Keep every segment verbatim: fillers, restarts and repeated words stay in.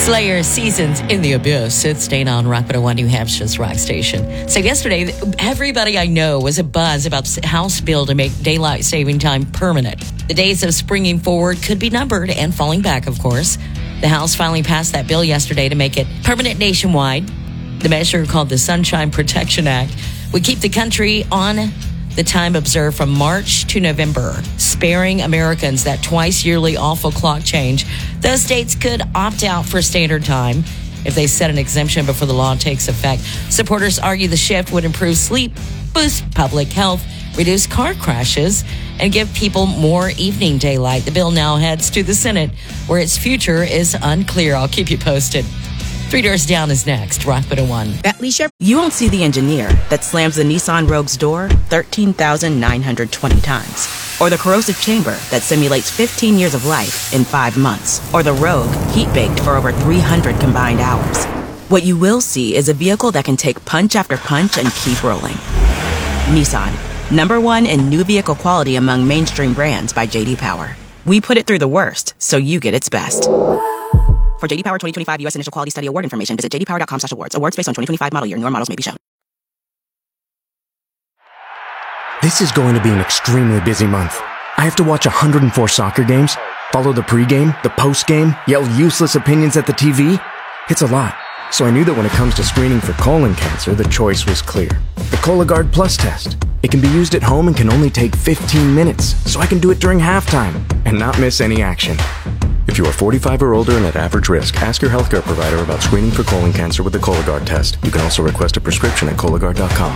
Slayer Seasons in the Abyss. It's staying on Rock one oh one, New Hampshire's rock station. So yesterday, everybody I know was abuzz about the House bill to make daylight saving time permanent. The days of springing forward could be numbered and falling back, of course. The House finally passed that bill yesterday to make it permanent nationwide. The measure, called the Sunshine Protection Act, would keep the country on the time observed from March to November, sparing Americans that twice yearly awful clock change. Those states could opt out for standard time if they set an exemption before the law takes effect. Supporters argue the shift would improve sleep, boost public health, reduce car crashes, and give people more evening daylight. The bill now heads to the Senate, where its future is unclear. I'll keep you posted. Three Doors Down is next. Rock one oh one. At Lee Shepherd, you won't see the engineer that slams the Nissan Rogue's door thirteen thousand nine hundred twenty times. Or the corrosive chamber that simulates fifteen years of life in five months. Or the Rogue heat-baked for over three hundred combined hours. What you will see is a vehicle that can take punch after punch and keep rolling. Nissan, number one in new vehicle quality among mainstream brands by J D Power. We put it through the worst, so you get its best. For J D Power twenty twenty-five U S Initial Quality Study Award information, visit j d power dot com slash awards. Awards based on twenty twenty-five model year. Newer models may be shown. This is going to be an extremely busy month. I have to watch one hundred four soccer games, follow the pregame, the postgame, yell useless opinions at the T V. It's a lot. So I knew that when it comes to screening for colon cancer, the choice was clear. The Cologuard Plus test. It can be used at home and can only take fifteen minutes, so I can do it during halftime and not miss any action. If you are forty-five or older and at average risk, ask your healthcare provider about screening for colon cancer with the Cologuard test. You can also request a prescription at Cologuard dot com.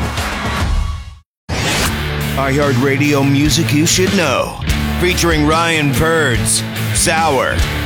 iHeartRadio music you should know. Featuring Ryan Birds, Sour,